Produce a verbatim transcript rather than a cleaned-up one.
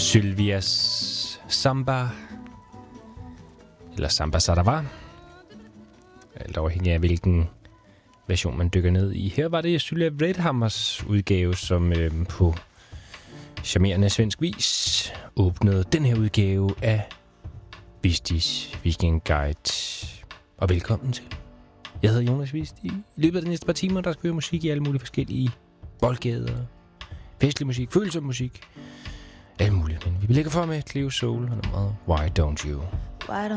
Sylvias Samba, eller Samba Sadava, alt afhængig af hvilken version man dykker ned i. Her var det Sylvia Vrethammers udgave, som øh, på charmerende svensk vis åbnede den her udgave af Vistis Weekend Guide. Og velkommen til. Jeg hedder Jonas Vist. I løbet af de næste par timer, der skal høre musik i alle mulige forskellige boldgader, festlig musik, følsom musik, alt muligt. Men vi lægger for med Cleo Soul og nummeret Why Don't You? Why don't